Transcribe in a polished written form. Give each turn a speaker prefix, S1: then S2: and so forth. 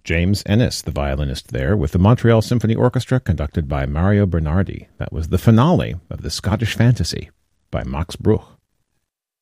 S1: James Ennis, the violinist there, with the Montreal Symphony Orchestra conducted by Mario Bernardi. That was the finale of The Scottish Fantasy by Max Bruch.